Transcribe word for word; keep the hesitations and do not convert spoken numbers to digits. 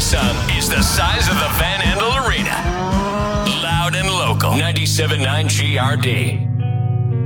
Awesome is the size of the Van Andel Arena. Loud and local. ninety-seven point nine G R D.